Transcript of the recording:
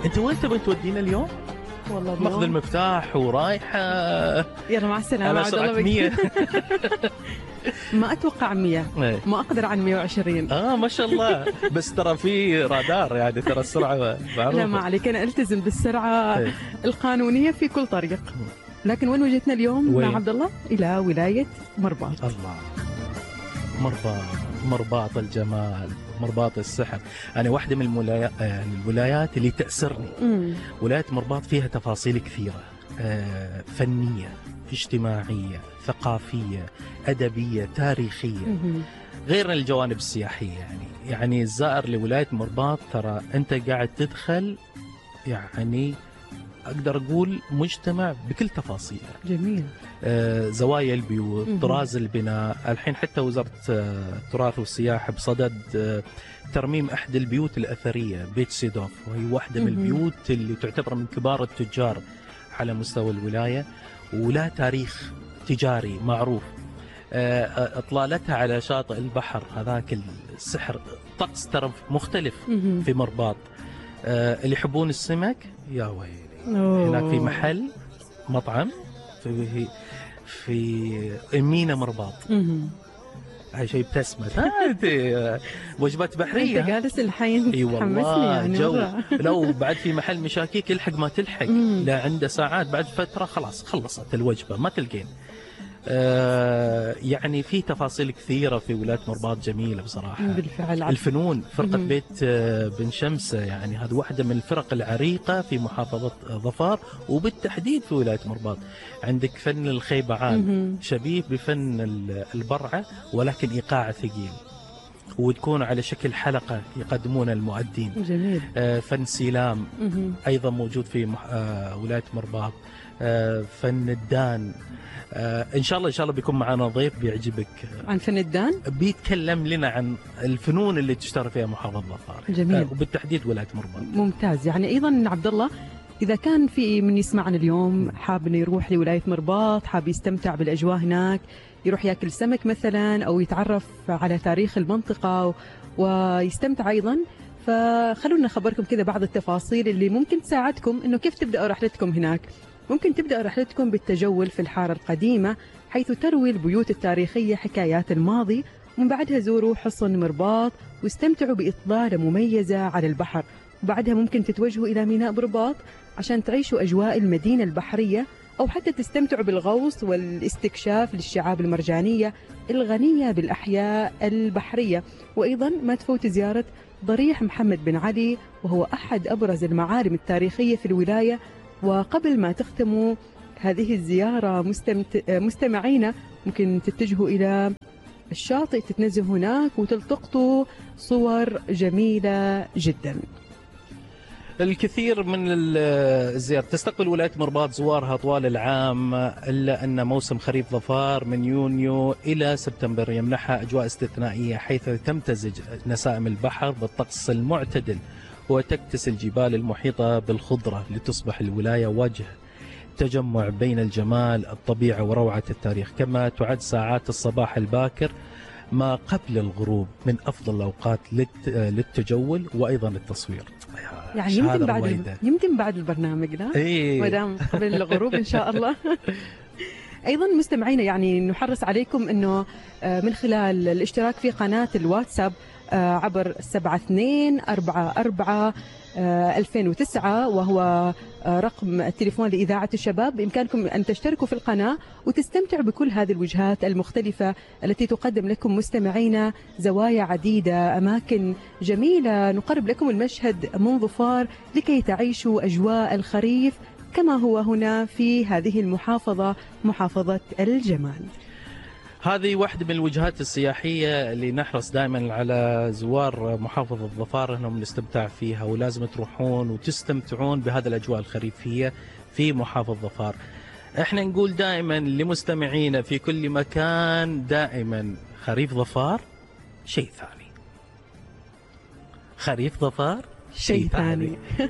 انت وين تبغى تودينا اليوم؟ والله ماخذ المفتاح ورايحه. يلا مع السلامه. على سرعه 100. ما اتوقع 100. ما اقدر عن 120. ما شاء الله. بس ترى في رادار يعني، ترى السرعه معروفه. لا ما عليك، انا التزم بالسرعه القانونيه في كل طريق. لكن وين وجهتنا اليوم مع عبد الله؟ الى ولايه مرباط. الله، مرباط الجمال، مرباط السحر. أنا واحدة من الولايات اللي تأسرني. ولاية مرباط فيها تفاصيل كثيرة، فنية، اجتماعية، ثقافية، أدبية، تاريخية، غير الجوانب السياحية. يعني الزائر لولاية مرباط ترى أنت قاعد تدخل يعني أقدر أقول مجتمع بكل تفاصيله. جميل. زوايا البيوت، طراز البناء. الحين حتى وزارة التراث والسياحة بصدد ترميم أحد البيوت الأثرية، بيت سيدوف، وهي واحدة من البيوت اللي تعتبر من كبار التجار على مستوى الولاية، ولا تاريخ تجاري معروف. إطلالتها على شاطئ البحر، هذاك السحر. طقس ترى مختلف في مرباط. اللي يحبون السمك يا ويلي، هناك في محل مطعم في مينا مرباط. هاي شيء بتسمة. وجبات بحرية. انت جالس الحين. اي والله يعني جو. لو بعد في محل مشاكيك يلحق ما تلحق. لا عنده ساعات، بعد فترة خلاص خلصت الوجبة ما تلقين. يعني في تفاصيل كثيرة في ولاية مرباط جميلة بصراحة. بالفعل. الفنون، فرقة بيت بن شمسة، يعني هذه واحدة من الفرق العريقة في محافظة ظفار، وبالتحديد في ولاية مرباط. عندك فن الخيبعان، شبيه بفن البرعة ولكن إيقاع ثقيل، وتكون على شكل حلقة يقدمون المؤدين. جميل. فن سيلام أيضا موجود في ولاية مرباط. فن الدان. إن شاء الله بيكون معنا ضيف بيعجبك عن فن الدان، بيتكلم لنا عن الفنون اللي تشتهر فيها محافظة ظفار. جميل. وبالتحديد ولاية مرباط. ممتاز. يعني أيضا عبد الله، إذا كان في من يسمعنا اليوم حاب إنه يروح لولاية مرباط، حاب يستمتع بالأجواء هناك، يروح ياكل سمك مثلا، أو يتعرف على تاريخ المنطقة ويستمتع أيضا، فخلونا نخبركم كذا بعض التفاصيل اللي ممكن تساعدكم إنه كيف تبدأ رحلتكم هناك. ممكن تبدأ رحلتكم بالتجول في الحارة القديمة، حيث تروي البيوت التاريخية حكايات الماضي. ومن بعدها زوروا حصن مرباط واستمتعوا بإطلالة مميزة على البحر. وبعدها ممكن تتوجهوا إلى ميناء برباط عشان تعيشوا أجواء المدينة البحرية، أو حتى تستمتعوا بالغوص والاستكشاف للشعاب المرجانية الغنية بالأحياء البحرية. وأيضا ما تفوت زيارة ضريح محمد بن علي، وهو أحد أبرز المعالم التاريخية في الولاية. وقبل ما تختموا هذه الزيارة مستمعينا، ممكن تتجهوا إلى الشاطئ، تتنزهوا هناك وتلتقطوا صور جميلة جدا. الكثير من الزيارة تستقبل ولاية مرباط زوارها طوال العام، إلا أن موسم خريف ظفار من يونيو إلى سبتمبر يمنحها أجواء استثنائية، حيث تمتزج نسائم البحر بالطقس المعتدل وتكتسي الجبال المحيطة بالخضرة، لتصبح الولاية وجه تجمع بين الجمال، الطبيعة وروعة التاريخ. كما تعد ساعات الصباح الباكر ما قبل الغروب من أفضل الأوقات للتجول وأيضا التصوير. يعني يمكن بعد البرنامج، لا؟ مدام قبل الغروب إن شاء الله. أيضا مستمعينا، يعني نحرص عليكم أنه من خلال الاشتراك في قناة الواتساب عبر 7244-2009، وهو رقم التليفون لإذاعة الشباب. بإمكانكم أن تشتركوا في القناة وتستمتعوا بكل هذه الوجهات المختلفة التي تقدم لكم مستمعينا زوايا عديدة، أماكن جميلة. نقرب لكم المشهد من ظفار لكي تعيشوا أجواء الخريف كما هو هنا في هذه المحافظة، محافظة الجمال. هذه واحدة من الوجهات السياحية اللي نحرص دائما على زوار محافظة ظفار انهم الاستمتاع فيها، ولازم تروحون وتستمتعون بهذه الأجواء الخريفية في محافظة ظفار. احنا نقول دائما لمستمعينا في كل مكان، دائما خريف ظفار شيء ثاني، خريف ظفار شيء ثاني.